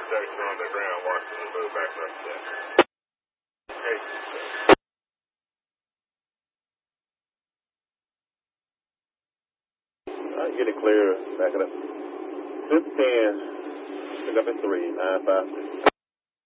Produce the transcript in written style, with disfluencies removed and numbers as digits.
Texter on the ground watching you move back up there. Hey. All right, get it clear. Back it up. 10, pick up at 3, 956.